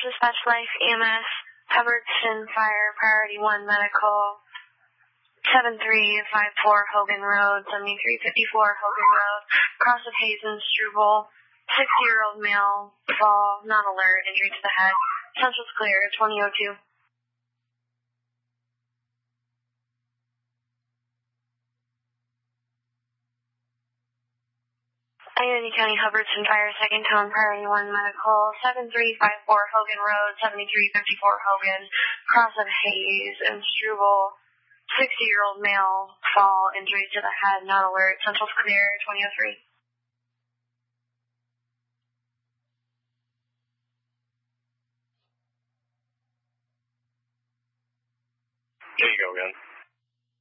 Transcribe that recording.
Dispatch Life, EMS, Hubbardston Fire, Priority 1 Medical, 7354 Hogan Road, 7354 Hogan Road, cross of Hayes and Struble, 60-year-old male, fall, non-alert, injury to the head. Central's clear, 2002. Identity County, Hubbardston Fire, second tone, Priority 1 Medical, 7354 Hogan Road, 7354 Hogan, cross of Hayes and Struble, 60-year-old male, fall, injury to the head, not alert, Central's clear, 2003. There you go, again.